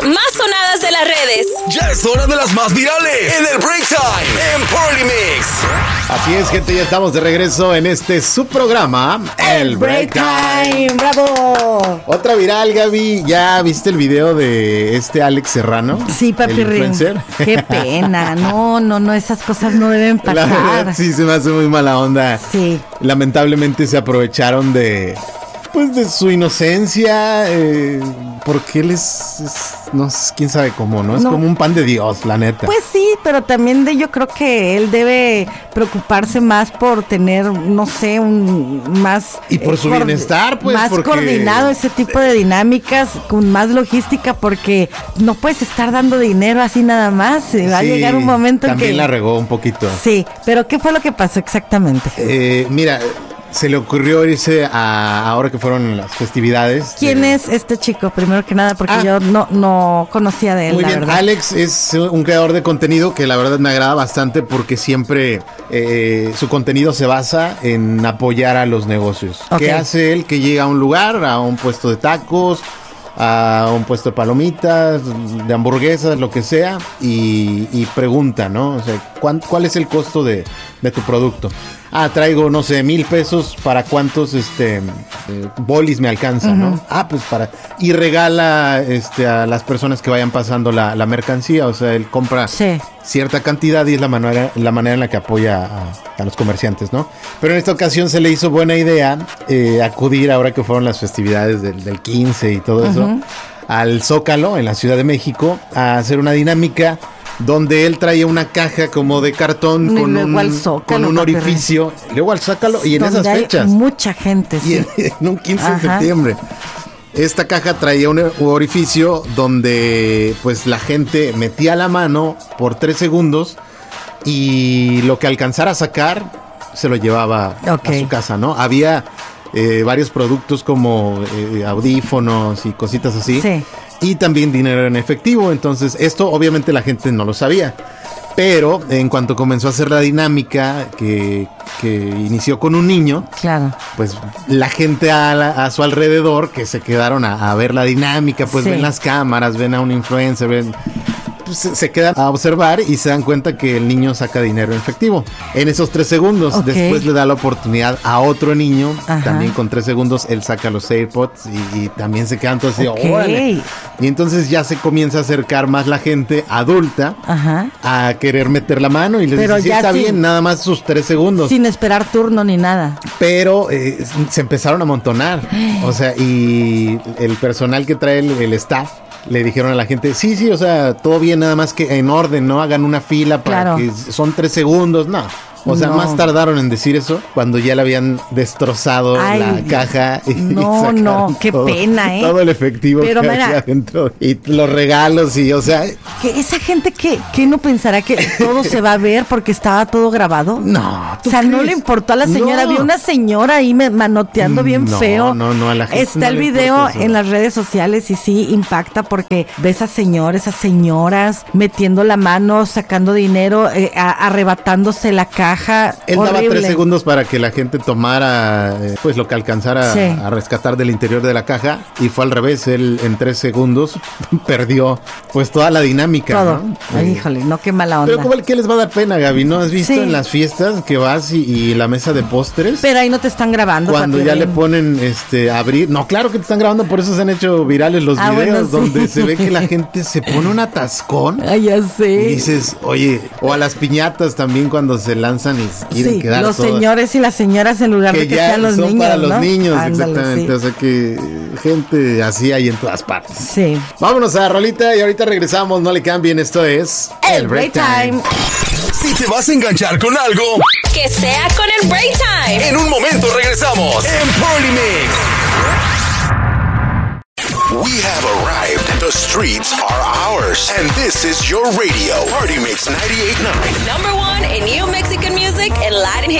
más sonadas de las redes. Ya es hora de las más virales en el Break Time en Party Mix. Así es, gente, ya estamos de regreso en este su programa, El Break Time. ¡Bravo! Otra viral, Gaby. ¿Ya viste el video de Alex Serrano? Sí, papi. El influencer. Qué pena. No, esas cosas no deben pasar. La verdad, sí, se me hace muy mala onda. Sí. Lamentablemente se aprovecharon de su inocencia, porque él no sé, quién sabe cómo, ¿no? Es como un pan de Dios, la neta. Pues sí, pero también yo creo que él debe preocuparse más por tener, no sé, más... Y por su bienestar, pues, más porque... coordinado ese tipo de dinámicas, con más logística, porque no puedes estar dando dinero así nada más. Va a llegar un momento en que... También la regó un poquito. Sí, pero ¿qué fue lo que pasó exactamente? Mira... Se le ocurrió irse ahora que fueron las festividades. ¿Quién es este chico? Primero que nada, porque yo no conocía de él, muy la bien, verdad. Alex es un creador de contenido que la verdad me agrada bastante porque siempre su contenido se basa en apoyar a los negocios. Okay. ¿Qué hace él? Que llega a un lugar, a un puesto de tacos, a un puesto de palomitas, de hamburguesas, lo que sea, y pregunta, ¿no? O sea, ¿cuál es el costo de tu producto? Traigo, no sé, $1,000 para cuántos bolis me alcanza, ¿no? Pues y regala a las personas que vayan pasando la mercancía. O sea, él compra cierta cantidad y es la manera en la que apoya a los comerciantes, ¿no? Pero en esta ocasión se le hizo buena idea acudir, ahora que fueron las festividades del 15 y todo eso, al Zócalo en la Ciudad de México a hacer una dinámica donde él traía una caja como de cartón con un orificio. Luego al Zócalo y en esas fechas. Mucha gente, sí. Y en un 15 de septiembre. Esta caja traía un orificio donde pues la gente metía la mano por 3 segundos y lo que alcanzara a sacar se lo llevaba a su casa, ¿no? Había varios productos como audífonos y cositas así. Sí. Y también dinero en efectivo. Entonces, esto obviamente la gente no lo sabía. Pero en cuanto comenzó a hacer la dinámica que inició con un niño, claro, pues la gente a su alrededor que se quedaron a ver la dinámica, pues ven las cámaras, ven a un influencer, se quedan a observar y se dan cuenta que el niño saca dinero en efectivo en esos 3 segundos. Después le da la oportunidad a otro niño, también con 3 segundos él saca los AirPods y también se quedan todos así, ¡órale! Y entonces ya se comienza a acercar más la gente adulta a querer meter la mano y les dice, sí, está bien, nada más sus 3 segundos. Sin esperar turno ni nada. Pero se empezaron a amontonar. O sea, y el personal que trae el staff le dijeron a la gente, sí, o sea, todo bien, nada más que en orden, no hagan una fila para que son 3 segundos, no. O sea, más tardaron en decir eso cuando ya le habían destrozado la caja. Y qué pena, todo el efectivo que había adentro. Y los regalos y, o sea... ¿Que esa gente que no pensará que todo se va a ver porque estaba todo grabado? No. O sea, no le importó a la señora. Había una señora ahí manoteando bien feo. No, a la gente está el video en las redes sociales y sí impacta porque ves a esas señoras metiendo la mano, sacando dinero, arrebatándose la caja. Él daba 3 segundos para que la gente tomara pues lo que alcanzara a rescatar del interior de la caja y fue al revés. Él en 3 segundos perdió pues toda la dinámica, todo, ¿no? Ay, híjole, no, qué mala onda. Pero ¿qué les va a dar pena, Gaby? ¿No has visto en las fiestas que vas y la mesa de postres? Pero ahí no te están grabando. Cuando ya le ponen abrir. No, claro que te están grabando, por eso se han hecho virales los videos donde se ve que la gente se pone un atascón. Ay, ya sé. Y dices, oye, o a las piñatas también cuando se lanzan y quieren quedar los señores y las señoras en lugar de que sean los niños, para los niños, ándale, exactamente. O sea que gente así hay en todas partes. Sí. Vámonos a rolita y ahorita regresamos. No le cambien, esto es el Break Time. Si te vas a enganchar con algo, que sea con el Break Time. En un momento regresamos en Party Mix. We have arrived. The streets are ours. And this is your radio. Party Mix 98.9. #1 in new Mexican music and Latin hits.